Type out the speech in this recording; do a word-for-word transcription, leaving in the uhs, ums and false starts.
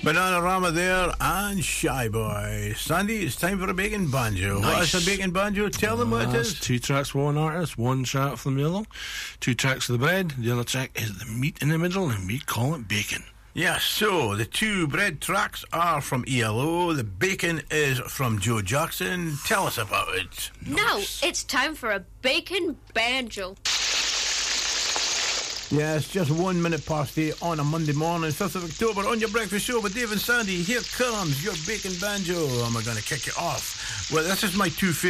Bananarama there and Shy Boy. Sandy, it's time for a bacon banjo. Nice. What is a bacon banjo? Tell them what it That's is. two tracks for one artist, one track from the other. Two tracks of the bread, the other track is the meat in the middle, and we call it bacon. Yes, so the two bread tracks are from E L O. The bacon is from Joe Jackson. Tell us about it. Now it's time for a bacon banjo. Yes, just one minute past eight on a Monday morning, fifth of October, on your breakfast show with Dave and Sandy. Here comes your bacon banjo. Am I going to kick it off? Well, this is my two favourite